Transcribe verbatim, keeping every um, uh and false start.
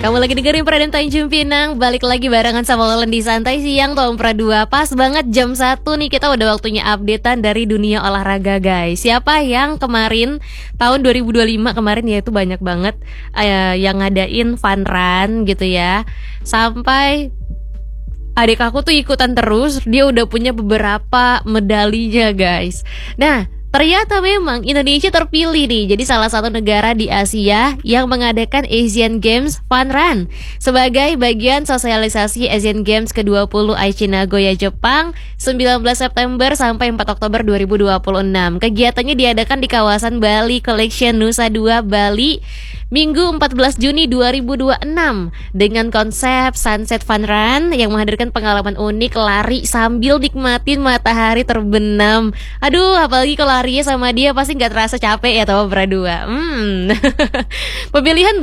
Kamu lagi dengerin Pradem Tanjung Pinang. Balik lagi barengan sama Olen di Santai Siang tahun Pradua. Pas banget jam satu nih, kita udah waktunya updatean dari dunia olahraga guys. Siapa yang kemarin tahun dua ribu dua puluh lima kemarin ya itu banyak banget uh, yang ngadain fun run gitu ya. Sampai adik aku tuh ikutan terus. Dia udah punya beberapa medalinya guys. Nah, ternyata memang Indonesia terpilih nih jadi salah satu negara di Asia yang mengadakan Asian Games Fun Run sebagai bagian sosialisasi Asian Games ke dua puluh Aichi Nagoya, Jepang sembilan belas September sampai empat Oktober dua ribu dua puluh enam. Kegiatannya diadakan di kawasan Bali Collection Nusa Dua, Bali, Minggu empat belas Juni dua ribu dua puluh enam dengan konsep Sunset Fun Run yang menghadirkan pengalaman unik lari sambil nikmatin matahari terbenam. Aduh, apalagi kalau larinya sama dia pasti nggak terasa capek ya, tahu berdua. Hmm. Pemilihan